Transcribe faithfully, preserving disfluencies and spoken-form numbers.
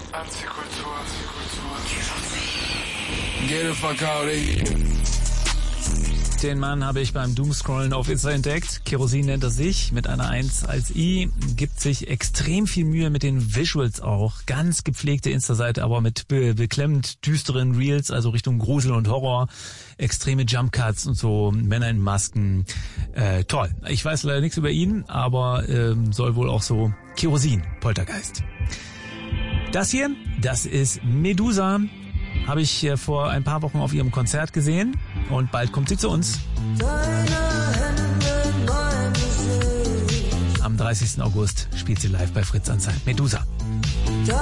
Antikultur. Get the fuck out of here. Den Mann habe ich beim Doomscrollen auf Insta entdeckt. Kerosin nennt er sich, mit einer eins als I. Gibt sich extrem viel Mühe mit den Visuals auch. Ganz gepflegte Insta-Seite, aber mit be- beklemmend düsteren Reels, also Richtung Grusel und Horror. Extreme Jumpcuts und so, Männer in Masken. Äh, toll. Ich weiß leider nichts über ihn, aber ähm, soll wohl auch so Kerosin, Poltergeist. Das hier, das ist Medusa. Habe ich äh, vor ein paar Wochen auf ihrem Konzert gesehen und bald kommt sie zu uns. Am dreißigsten August spielt sie live bei Fritz Anzeit. Medusa.